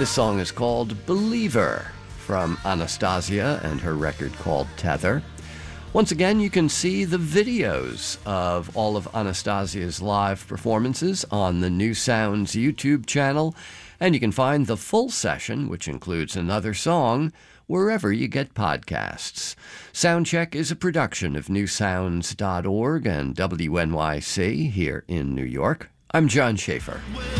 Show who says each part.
Speaker 1: This song is called Believer from Anastasia and her record called Tether. Once again, you can see the videos of all of Anastasia's live performances on the New Sounds YouTube channel, and you can find the full session, which includes another song, wherever you get podcasts. Soundcheck is a production of newsounds.org and WNYC here in New York. I'm John Schaefer.